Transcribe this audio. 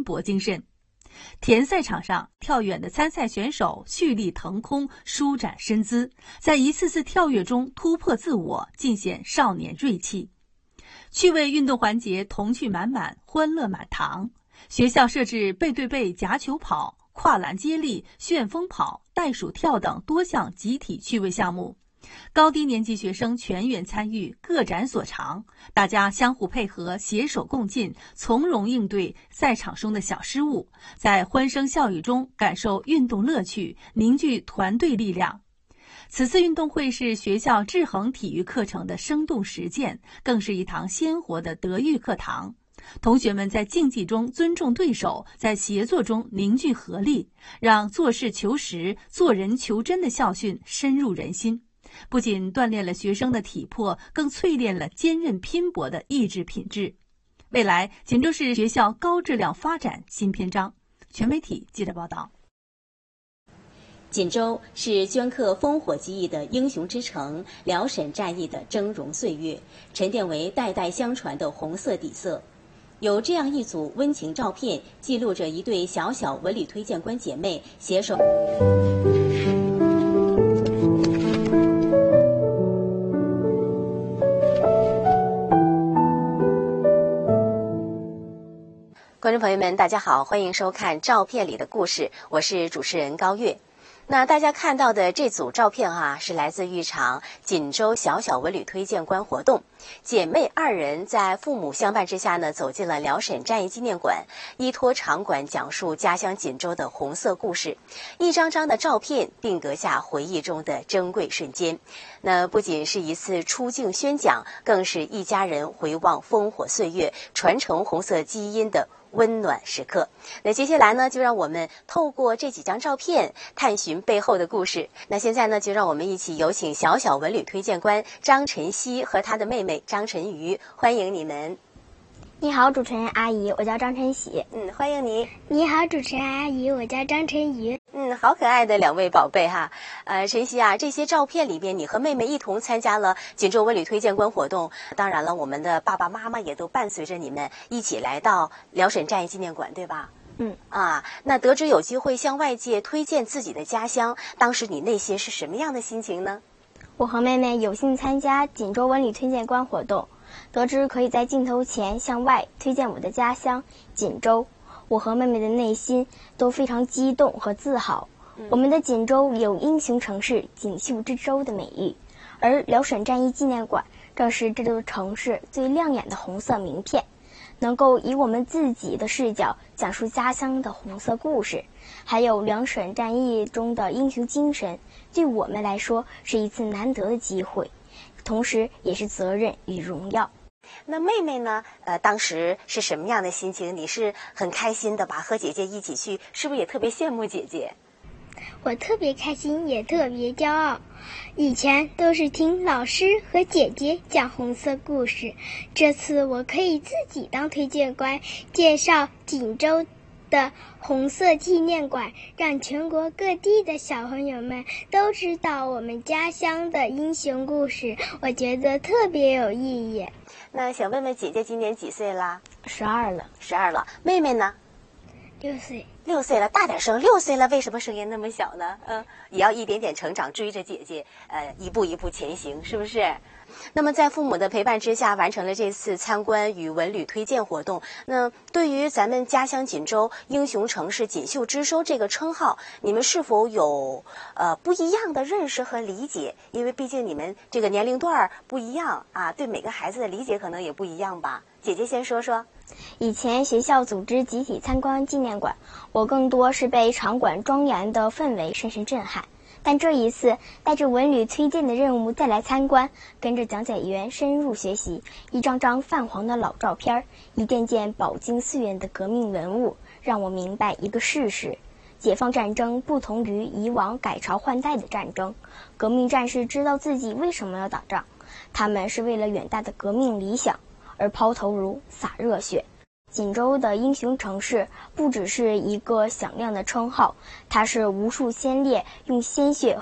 搏精神。田赛场上，跳远的参赛选手蓄力腾空，舒展身姿，在一次次跳跃中突破自我，尽显少年锐气。趣味运动环节童趣满满，欢乐满堂。学校设置背对背夹球跑、跨栏接力、旋风跑、袋鼠跳等多项集体趣味项目，高低年级学生全员参与，各展所长，大家相互配合，携手共进，从容应对赛场中的小失误，在欢声笑语中感受运动乐趣，凝聚团队力量。此次运动会是学校制衡体育课程的生动实践，更是一堂鲜活的德育课堂。同学们在竞技中尊重对手，在协作中凝聚合力，让做事求实、做人求真的校训深入人心。不仅锻炼了学生的体魄，更淬炼了坚韧拼搏的意志品质。未来，锦州市学校高质量发展新篇章。全媒体记者报道。 锦州是镌刻烽火记忆的英雄之城，辽沈战役的峥嵘岁月，沉淀为代代相传的红色底色。有这样一组温情照片，记录着一对小小文旅推荐官姐妹携手。观众朋友们，大家好，欢迎收看《照片里的故事》，我是主持人高月。那大家看到的这组照片是来自一场锦州小小文旅推荐官活动。姐妹二人在父母相伴之下呢，走进了辽沈战役纪念馆，依托场馆讲述家乡锦州的红色故事。一张张的照片定格下回忆中的珍贵瞬间。那不仅是一次出境宣讲，更是一家人回望烽火岁月，传承红色基因的温暖时刻。那接下来呢，就让我们透过这几张照片探寻背后的故事。那现在呢，就让我们一起有请小小文旅推荐官张晨曦和她的妹妹张晨瑜，欢迎你们。 你好，主持人阿姨，我叫张晨曦。 欢迎你。 你好，主持人阿姨，我叫张晨瑜。 好可爱的两位宝贝哈。晨曦啊，这些照片里边，你和妹妹一同参加了锦州文旅推荐官活动。当然了，我们的爸爸妈妈也都伴随着你们一起来到辽沈战役纪念馆，对吧？那得知有机会向外界推荐自己的家乡，当时你内心是什么样的心情呢？ 我和妹妹有幸参加锦州文旅推荐官活动，得知可以在镜头前向外推荐我的家乡锦州，我和妹妹的内心都非常激动和自豪。我们的锦州有英雄城市锦绣之州的美誉，而辽沈战役纪念馆正是这座城市最亮眼的红色名片，能够以我们自己的视角讲述家乡的红色故事，还有辽沈战役中的英雄精神，对我们来说是一次难得的机会，同时也是责任与荣耀。 那妹妹呢？当时是什么样的心情？你是很开心的吧？和姐姐一起去，是不是也特别羡慕姐姐？ 我特别开心，也特别骄傲。以前都是听老师和姐姐讲红色故事，这次我可以自己当推荐官，介绍锦州的红色纪念馆，让全国各地的小朋友们都知道我们家乡的英雄故事，我觉得特别有意义。 那想问问姐姐今年几岁啦 ？12了。 12了。妹妹呢 ？6岁。 6岁了，大点声。6岁了，为什么声音那么小呢？也要一点点成长，追着姐姐，一步一步前行，是不是？那么在父母的陪伴之下，完成了这次参观与文旅推荐活动。那对于咱们家乡锦州英雄城市锦绣之州这个称号，你们是否有不一样的认识和理解？因为毕竟你们这个年龄段不一样啊，对每个孩子的理解可能也不一样吧。姐姐先说说。 以前学校组织集体参观纪念馆，我更多是被场馆庄严的氛围深深震撼。但这一次带着文旅推荐的任务再来参观，跟着讲解员深入学习，一张张泛黄的老照片，一件件饱经岁月的革命文物，让我明白一个事实：解放战争不同于以往改朝换代的战争，革命战士知道自己为什么要打仗，他们是为了远大的革命理想而抛头颅洒热血。锦州的英雄城市不只是一个响亮的称号，它是无数先烈用鲜血